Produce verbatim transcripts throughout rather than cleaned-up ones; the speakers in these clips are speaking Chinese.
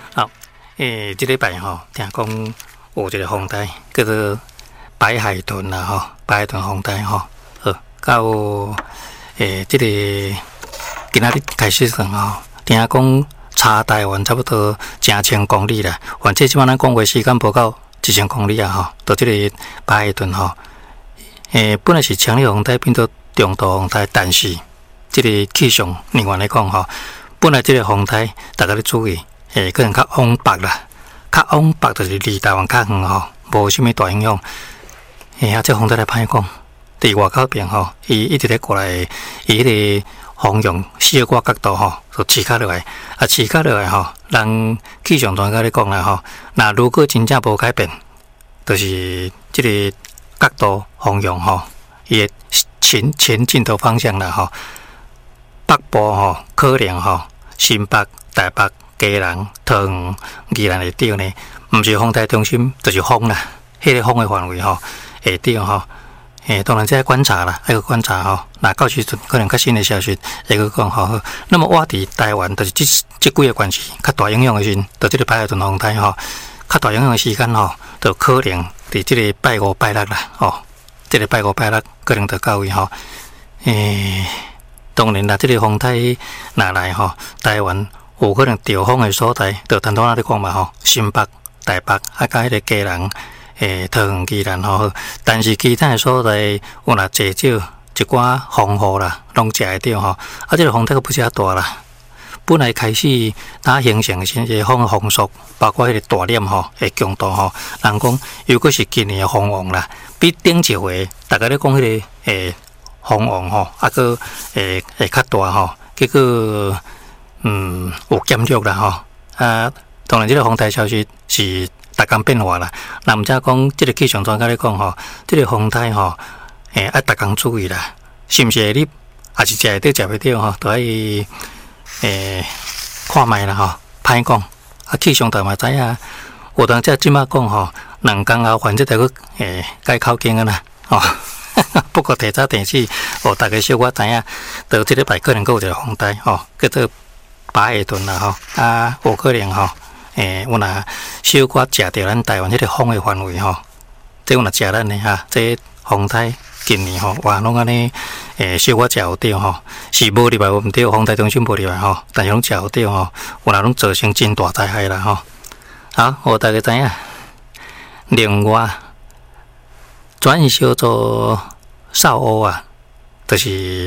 好，诶，即礼拜吼，听讲有一个风台叫做白海豚啦吼，白海豚风台吼，好，到诶，即、这个今仔日开始算吼，听讲差台湾差不多成千公里啦，反正即摆咱讲话时间无到一千公里啊吼，到即个白海豚吼，诶，本来是强烈风台变做中度风台，但是即个气象人员来讲吼，本来即个风台大家要注意。诶，可能较往北啦，较往北就是离台湾较远吼，无啥物大影响。诶，啊，这风台来歹讲，伫外口边吼，伊一直咧过来，伊迄个风向四个角度吼，就刺卡落来，啊，刺卡落来吼，人气象专家咧讲啦吼，那如果真正无改变，就是即个角度风向吼，伊诶前前进的方向啦吼，北部吼可能吼，新北、台北。家人、桃园、宜兰会到呢，毋是风台中心，就是风啦。迄、那个风的范围吼，会到吼。诶，当然再观察啦，还个观察吼。那到时阵可能较新的消息会个讲吼。那么我伫台湾，就是即即几个关系较大影响的时阵，就即个白海豚风台吼，较大影响的时间吼，就可能伫即个拜五、拜六啦，吼。即、这个拜五、拜六可能就到位吼。诶，当然啦，即、这个风台拿来吼，台湾。有可能调风的所在，就传统啊咧讲嘛吼，新北、台北啊，甲迄个家人诶，桃园、宜兰吼，但是其他的所在有若坐少一寡风雨啦，拢食会着吼。啊，这个风台个不是遐大啦，本来开始它形成先个风风速，包括迄个大điểm吼，诶强度吼，人讲如果是今年的风王啦，比顶一回大家咧讲迄个诶风王吼，啊个诶会较大吼，结果。嗯，有减弱啦吼，啊，当然这个风台消息是逐工变化啦。那毋则讲，这个气象专家咧讲吼，这个风台吼，诶，爱逐工注意啦，是毋是会入，还是食会着食袂着吼，都爱诶看卖啦吼，歹讲。啊，气象台嘛知影，有当则即马讲吼，两工后反正就个诶改口径啊啦，吼。不过提早提示，哦，大家小可知影，到即礼拜可能阁有一个风台吼，叫做。白海豚啦吼，啊，有可能吼，诶，有若小可食着咱台湾迄个风的范围吼，即有若食咱的哈，即风台今年吼，哇，拢安尼，诶，小可食有着吼，是无入来无毋对，风台中心无入来吼，但是拢食有着吼，有若拢造成真大灾害啦吼。好，我大家知影，另外转小做少乌啊，就是。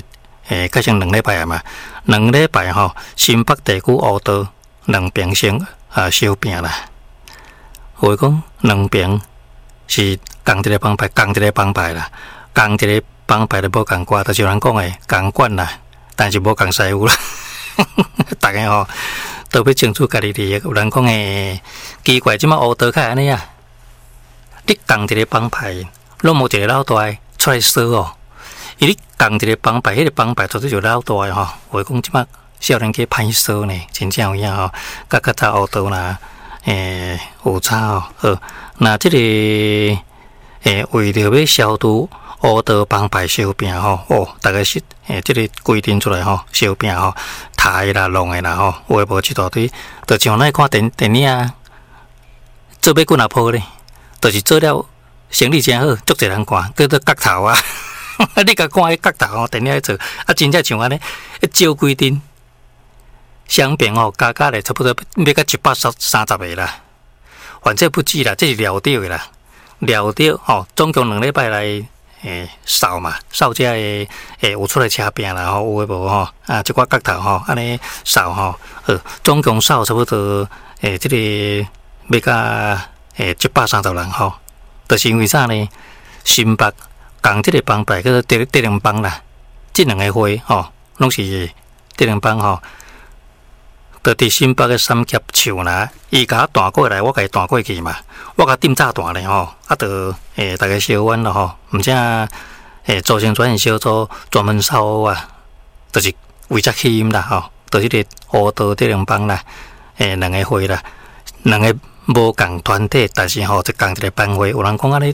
诶，改成两礼拜啊嘛，两礼拜吼，新北地区乌道两边先啊烧饼啦。话讲两边是同一个帮派，同一个帮派啦，同一个帮派都无共挂，就是人讲诶共管啦，但是无共师傅啦。大家吼都要清楚家己利益。有人讲诶奇怪，即马乌道较安尼啊，你同一个帮派，拢无一个老大出来说哦。伊咧共一个帮派，迄、那个帮派做做就老大诶吼。话讲即摆少年家歹说呢，真正有影吼。甲较早乌道啦，诶有差吼。好，那即、这个诶为着要消除乌道帮派烧饼吼，哦，大概是诶即、这个规定出来吼，烧饼吼，台啦、弄诶啦吼，有诶无一大堆，就像咱看电电影啊，做要几若铺咧，就是做了生意真好，足侪人看，叫做角头啊。你甲看迄角头吼，电影做啊，真正像安尼，一照规定，商品吼加加咧，差不多要到一百三三十个啦。反正不止啦，这是料到的啦，料到吼，总共两礼拜来诶扫嘛，扫遮诶诶有出来车饼啦吼，有诶无吼啊，即寡角头吼，安尼扫吼，呃，总共扫差不多诶，即、这个要到诶一百三十人吼，就是因为啥呢？新北。共即个帮派叫做德德林帮啦，即两个会吼，拢是德林帮吼。到伫新北嘅三峡树啦，伊甲我弹过来，我甲伊弹过去嘛，我甲点炸弹咧吼，啊，就诶大家烧冤咯吼，毋则诶造成转型小组专门扫乌啊，就是为则起因啦吼，到即个乌道德林帮啦，诶两个会啦，两个无共团体，但是吼就共一个班会，有人讲安尼。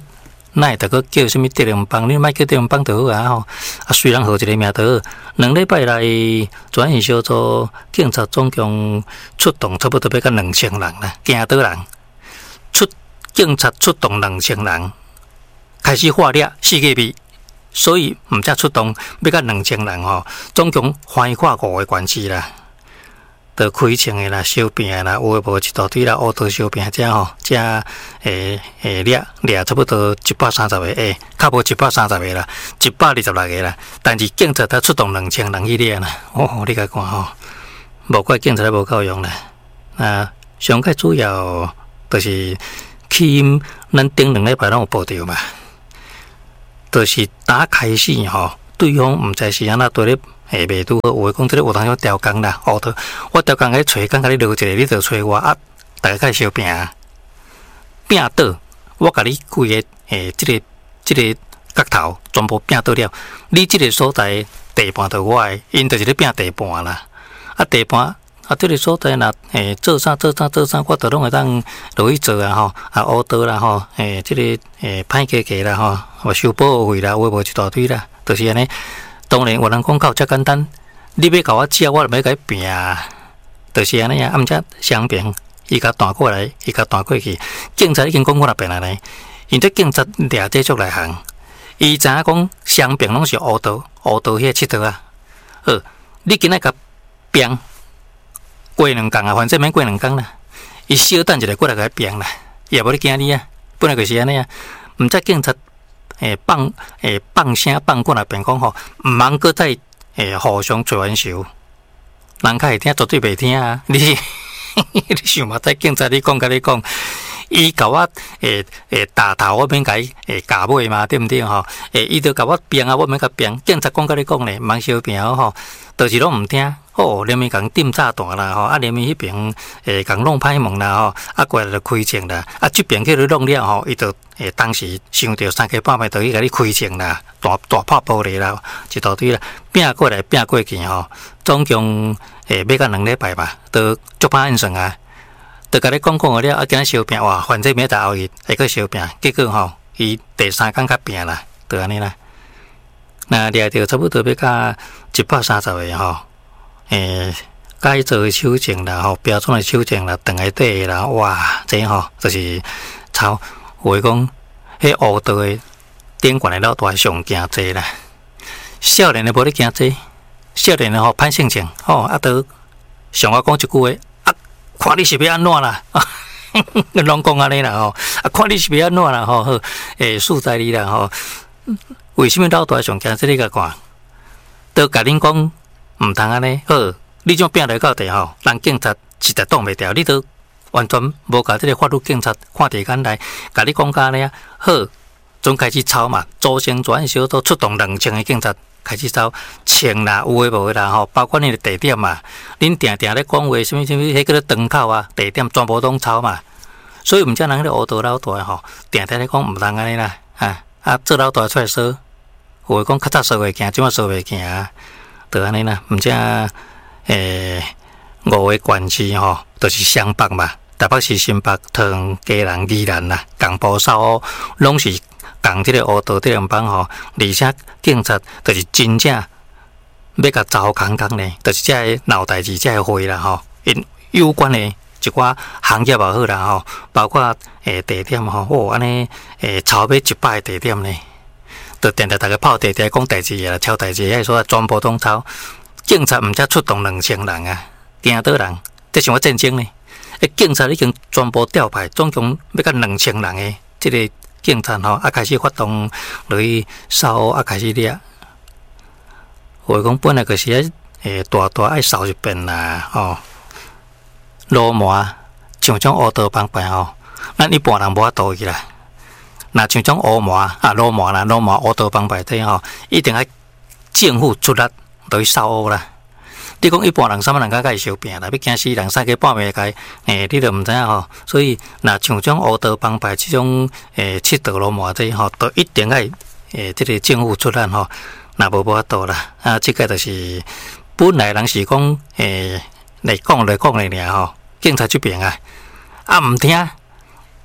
那会个叫什么德龙帮？你莫叫德龙帮就好啊吼！啊，虽然号一个名就好，两礼拜来转移小组警察总共出动差不多要到两千人啦，惊倒人出警察出动两千人，开始发力四个币，所以毋才出动要到两千人吼，总共翻跨五个关系啦。得开枪的啦、烧饼的啦、有诶无一大堆啦、乌刀烧饼遮吼，遮诶诶掠掠差不多一百三十个，诶，较无一百三十个啦，一百二十六个啦。但是警察才出动两千人去掠啦，哦，你甲看吼，无怪警察无够用啦。啊，上界主要就是起因，咱顶两礼拜拢有报道嘛，就是打开始吼，对方毋知是安怎对咧。诶，袂拄好，有诶讲即个有当种调工啦，哦，都我调工去找，讲甲你捞一个，你着找我啊，大家开始烧饼，饼倒，我甲你规个诶，即、這個即、這個角頭全部饼倒了，你即个所在地盘着我诶，因着是咧饼地盘啦，啊地盘啊，即、這個所在若诶做啥做啥做啥，我着拢会当落去做啊吼，啊乌刀啦吼，诶，即、這個诶歹加加啦吼，或收保護費啦，有诶無一大堆啦，着、就是安尼。當然有人講到遮簡單，你要甲我食，我就要甲你拼啊，就是安尼啊。啊，毋則雙邊，伊甲彈過來，伊甲彈過去。警察已經講過啦，變安尼。因這警察掠這足內行，伊知影講雙邊攏是烏道，烏道迄個佚佗啊。好，你今仔甲拼過兩工啊，反正免過兩工啦。伊小等一下過來甲你拼啦，也無你驚你啊。本來就是安尼啊，毋則警察。诶，放诶放聲放過來邊講吼，毋通擱再诶互相做冤仇，人較會聽，絕對袂聽啊！你你想嘛，在警察你講甲你講，伊甲我诶诶打頭，我免甲伊诶咬尾嘛，對毋對吼？诶，伊着甲我拼啊，我免甲拼。警察講甲你講咧，毋通相拼吼，就是攏毋聽。哦，連面共點炸彈啦吼，啊連面迄邊誒共弄歹門啦吼，啊過來就開槍啦，啊這邊去你弄了吼，伊就誒當時想到三更半暝就去甲你開槍啦，大大破玻璃啦，一大堆啦，拼過來拼過去吼，總共誒要到兩禮拜吧，都足歹印象啊，就甲你講講了，啊今仔燒餅哇，反正明仔後日會去燒餅，結果吼，伊第三工較拼啦，就安尼啦，那掠着差不多要到一百三十個吼。誒改造的手證啦，吼標準的手證啦，長個底啦，哇！這吼就是超有誒講，迄烏道的頂懸的老大上驚濟啦。少年的無咧驚濟，少年的吼歹性情，吼啊都上我講一句話，啊看你是要安怎啦，攏講安尼啦吼，啊看你是要安怎啦吼，好誒素在你啦吼，為什麼老大上驚濟你甲看？都甲恁講。毋通安尼，好，你種拼落到地吼，人警察實在擋袂牢，你都完全無甲即個法律警察看地眼來，甲你講甲安尼啊，好，總開始吵嘛，組成專小組出動兩千個警察開始吵，槍啦有誒無誒啦吼，包括你的地點嘛，恁定定咧講話，什物什物，迄個燈口啊，地點全部攏吵嘛，所以毋只人迄個烏道老大吼，定定咧講毋通安尼啦，啊啊，做老大出來說，有誒講較早說袂行，即馬說袂行啊。就安尼啦，毋只誒五個縣市吼，就是雙北嘛，台北市、新北、桃園、基隆、宜蘭啦，共埔掃攏是共即個烏道啲人幫吼，而且警察就是真正要甲糟空空咧，就是遮個鬧代志、遮個會啦吼，因有關的一寡行業也好啦吼，包括誒地點吼，哦安尼誒超過一百個地點咧。就定定大家跑地地講代志嘅啦，抄代志，迄所全部攏抄。警察毋才出動兩千人啊，驚倒人，這像我戰爭呢。誒，警察已經全部調派，總共要到兩千人嘅，即、這個警察吼，啊開始發動落去掃，啊開始掠。我講本來就是誒、欸、大大愛掃一遍啦，吼、哦。羅馬像種烏道幫派吼，咱一般人無法度去啦。那像種烏麻啊，羅麻啦，羅麻烏道幫派體吼，一定要政府出力落去掃烏啦。你講一般人啥物人甲甲伊相拼啦，要驚死人，三更半暝甲伊，誒，你都毋知影吼。所以，那像種烏道幫派即種誒七道羅麻體吼，都一定要誒即個政府出力吼，那無無法度啦。啊，即個就是本來人是講誒來講來講咧爾吼，警察這邊啊，啊毋聽。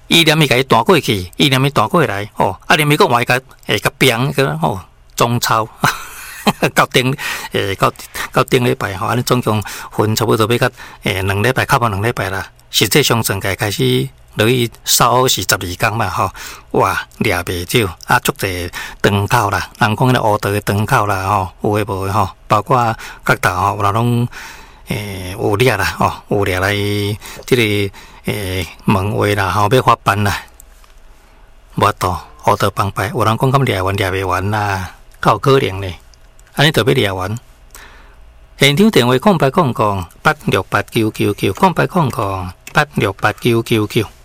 伊连伊甲伊弹过去，伊连伊弹过来，哦，啊连伊个外甲诶甲扁个哦，中超。到顶诶，到到顶礼拜吼，安尼总共分差不多要甲诶两礼拜，差不多两礼拜啦。实际上整个开始落去扫是十二天嘛吼，哇，掠袂少啊，足侪肠口啦，人讲咧乌道诶肠口啦吼，有诶无诶吼，包括角头吼，有人拢诶有掠啦吼，有掠来即个诶问话啦吼，要发办啦，无多乌道帮派，有人讲咁掠完掠袂完啦，够可能咧。安尼就要掠完。现场电话空八空空八六八九九九空八空空八六八九九九。